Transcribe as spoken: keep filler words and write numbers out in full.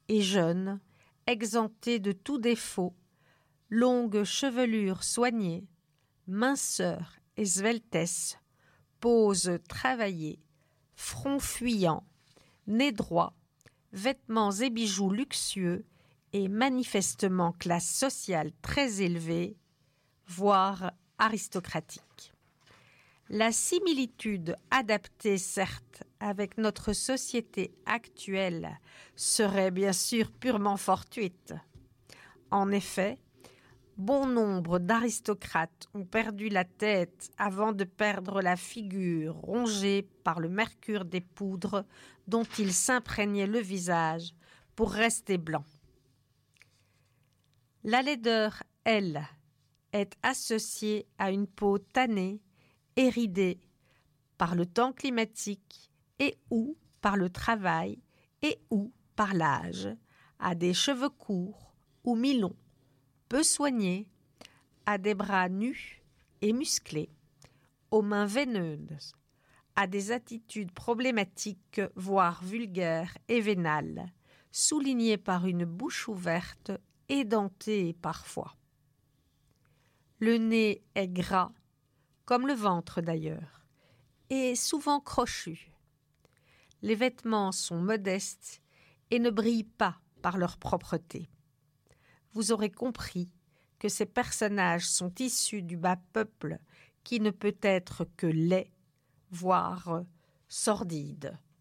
et jeunes, exemptés de tout défaut, longue chevelure soignée, minceur et sveltesse, pose travaillée, front fuyant, nez droit, vêtements et bijoux luxueux et manifestement classe sociale très élevée, voire aristocratique. La similitude adaptée, certes, avec notre société actuelle serait bien sûr purement fortuite. En effet, bon nombre d'aristocrates ont perdu la tête avant de perdre la figure rongée par le mercure des poudres dont ils s'imprégnaient le visage pour rester blancs. La laideur, elle, est associée à une peau tannée, éridée par le temps climatique et ou par le travail et ou par l'âge, à des cheveux courts ou mi-longs, peu soignés, à des bras nus et musclés, aux mains veineuses, à des attitudes problématiques, voire vulgaires et vénales, soulignées par une bouche ouverte, édentée parfois. Le nez est gras, comme le ventre d'ailleurs, et souvent crochu. Les vêtements sont modestes et ne brillent pas par leur propreté. Vous aurez compris que ces personnages sont issus du bas peuple qui ne peut être que laid, voire sordide.